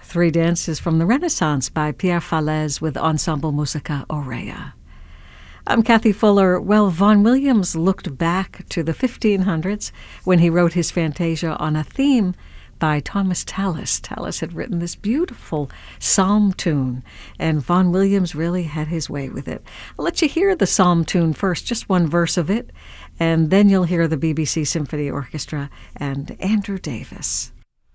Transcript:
Three dances from the Renaissance by Pierre Falez with Ensemble Musica Aurea. I'm Kathy Fuller. Well, Vaughan Williams looked back to the 1500s when he wrote his Fantasia on a theme by Thomas Tallis. Tallis had written this beautiful psalm tune, and Vaughan Williams really had his way with it. I'll let you hear the psalm tune first, just one verse of it, and then you'll hear the BBC Symphony Orchestra and Andrew Davis.